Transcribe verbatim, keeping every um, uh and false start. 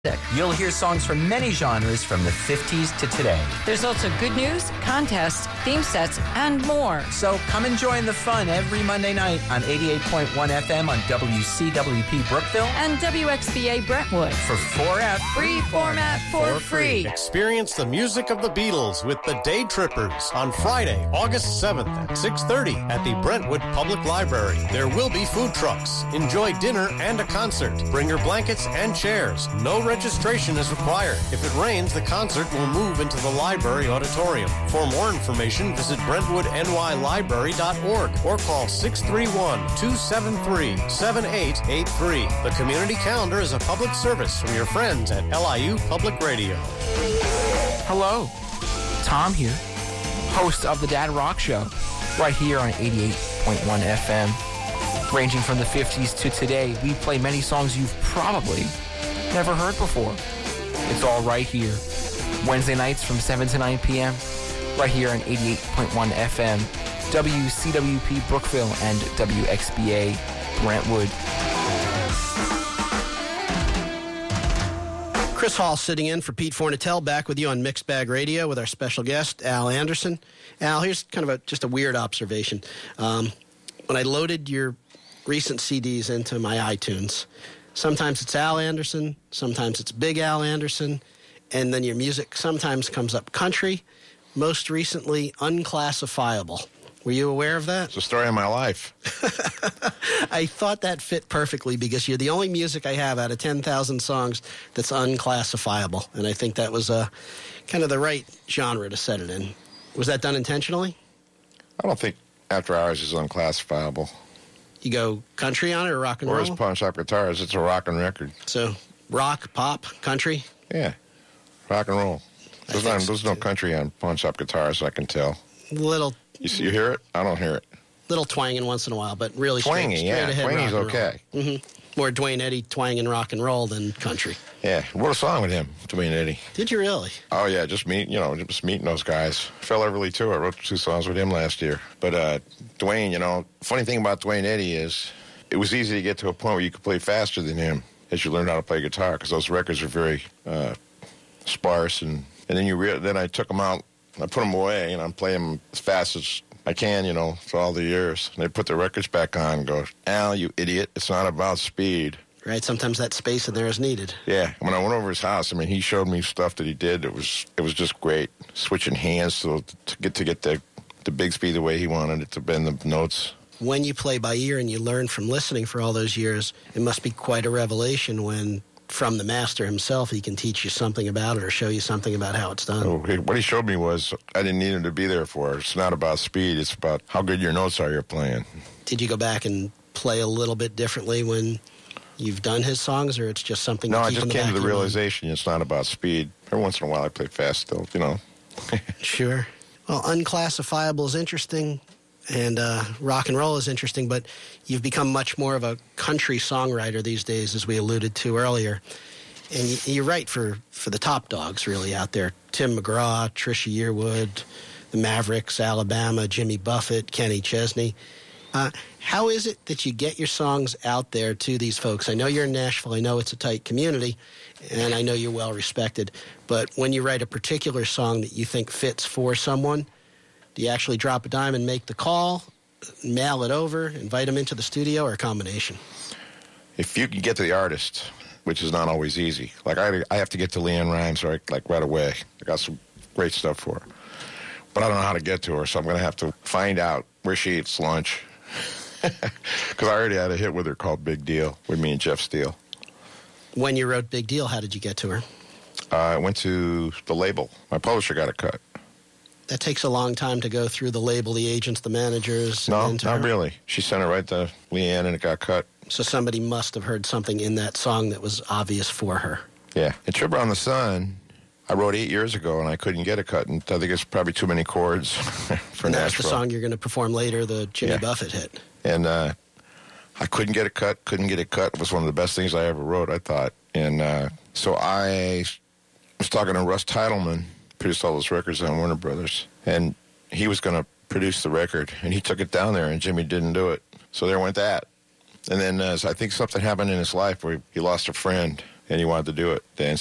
You'll hear songs from many genres from the fifties to today. There's also good news, contests, theme sets, and more. So come and join the fun every Monday night on eighty-eight point one F M on W C W P Brookville and W X B A Brentwood. For four F. Free format for free. Experience the music of the Beatles with the Day Trippers on Friday, August seventh at six thirty at the Brentwood Public Library. There will be food trucks. Enjoy dinner and a concert. Bring your blankets and chairs. No registration is required. If it rains, the concert will move into the library auditorium. For more information, visit brentwood n y library dot org or call six three one, two seven three, seven eight eight three. The community calendar is a public service from your friends at L I U Public Radio. Hello, Tom here, host of the Dad Rock Show, right here on eighty-eight point one F M. Ranging from the fifties to today, we play many songs you've probably never heard before. It's all right here. Wednesday nights from seven to nine p.m. right here on eighty-eight point one F M, W C W P Brookville and W X B A Brentwood. Chris Hall sitting in for Pete Fornatel, back with you on Mixed Bag Radio with our special guest, Al Anderson. Al, here's kind of a just a weird observation. Um, when I loaded your recent C Ds into my iTunes, sometimes it's Al Anderson, sometimes it's Big Al Anderson, and then your music sometimes comes up country, most recently unclassifiable. Were you aware of that? It's the story of my life. I thought that fit perfectly because you're the only music I have out of ten thousand songs that's unclassifiable, and I think that was uh, kind of the right genre to set it in. Was that done intentionally? I don't think After Hours is unclassifiable. You go country on it or rock and or roll? Or as Pawn Shop Guitars, it's a rockin' record. So rock, pop, country? Yeah, rock and roll. There's, not, there's no country on Pawn Shop Guitars, I can tell. Little. You see, you hear it? I don't hear it. Little twanging once in a while, but really twangy, straight, straight yeah. ahead Twangy's rock and okay. Mm-hmm. More Dwayne Eddy twanging rock and roll than country. Yeah, wrote a song with him, Dwayne Eddy. Did you really? Oh yeah, just meet, you know, just meeting those guys. Phil Everly too. I wrote two songs with him last year. But uh, Dwayne, you know, funny thing about Dwayne Eddy is it was easy to get to a point where you could play faster than him as you learned how to play guitar, because those records are very uh, sparse, and and then you re- then I took them out, I put them away, and I'm playing them as fast as I can, you know, for all the years. And they put the records back on and go, Al, you idiot, it's not about speed. Right, sometimes that space in there is needed. Yeah, when I went over his house, I mean, he showed me stuff that he did. It was it was just great, switching hands to, to get to get the the big speed the way he wanted it to bend the notes. When you play by ear and you learn from listening for all those years, it must be quite a revelation when, from the master himself, he can teach you something about it or show you something about how it's done. So what he showed me was I didn't need him to be there for it. It's not about speed. It's about how good your notes are you're playing. Did you go back and play a little bit differently when you've done his songs, or it's just something no, you I keep just in the came back to the of your realization it's not about speed. Every once in a while I play fast still, you know. Sure. Well, unclassifiable is interesting, and uh, rock and roll is interesting, but you've become much more of a country songwriter these days, as we alluded to earlier. And you, you're right for, for the top dogs really out there. Tim McGraw, Trisha Yearwood, the Mavericks, Alabama, Jimmy Buffett, Kenny Chesney. Uh, how is it that you get your songs out there to these folks? I know you're in Nashville. I know it's a tight community, and I know you're well respected. But when you write a particular song that you think fits for someone, do you actually drop a dime and make the call, mail it over, invite them into the studio, or a combination? If you can get to the artist, which is not always easy. Like, I I have to get to Leanne Rimes right, like right away. I got some great stuff for her. But I don't know how to get to her, so I'm going to have to find out where she eats lunch. Because I already had a hit with her called Big Deal with me and Jeff Steele. When you wrote Big Deal, how did you get to her? Uh, I went to the label. My publisher got a cut. That takes a long time to go through the label, the agents, the managers. No, and not her. really. She sent it right to Leanne, and it got cut. So somebody must have heard something in that song that was obvious for her. Yeah. And Trip Around the Sun, I wrote eight years ago, and I couldn't get a cut. And I think it's probably too many chords for And that's Nashville. the song you're going to perform later, the Jimmy Yeah. Buffett hit. And uh, I couldn't get it cut, couldn't get it cut. It was one of the best things I ever wrote, I thought. And uh, so I was talking to Russ Titleman, produced all those records on Warner Brothers, and he was going to produce the record, and he took it down there, and Jimmy didn't do it. So there went that. And then uh, I think something happened in his life where he lost a friend, and he wanted to do it. The